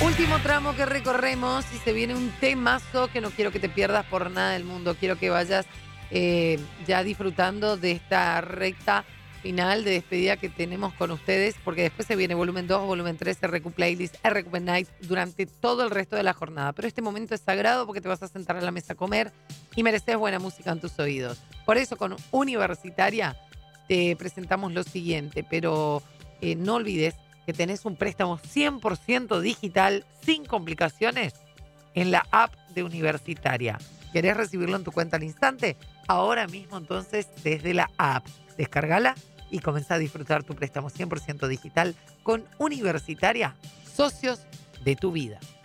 Último tramo que recorremos y se viene un temazo que no quiero que te pierdas por nada del mundo. Quiero que vayas ya disfrutando de esta recta final de despedida que tenemos con ustedes, porque después se viene volumen 2, volumen 3, RQ Playlist, RQ Night durante todo el resto de la jornada. Pero este momento es sagrado porque te vas a sentar a la mesa a comer y mereces buena música en tus oídos. Por eso con Universitaria te presentamos lo siguiente, pero no olvides que tenés un préstamo 100% digital, sin complicaciones, en la app de Universitaria. ¿Querés recibirlo en tu cuenta al instante? Ahora mismo, entonces, desde la app. Descárgala y comenzá a disfrutar tu préstamo 100% digital con Universitaria, socios de tu vida.